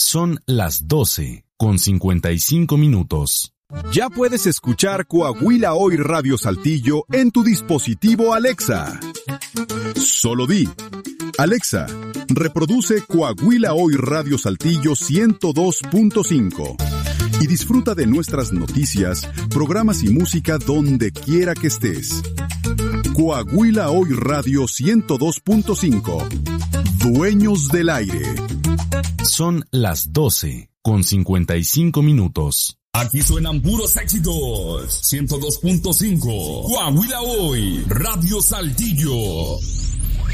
Son las 12:55. Ya puedes escuchar Coahuila Hoy Radio Saltillo en tu dispositivo Alexa. Solo di: Alexa, reproduce Coahuila Hoy Radio Saltillo 102.5 y disfruta de nuestras noticias, programas y música donde quiera que estés. Coahuila Hoy Radio 102.5. Dueños del aire. Son las 12:55. Aquí suenan puros éxitos. 102.5. Coahuila Hoy Radio Saltillo.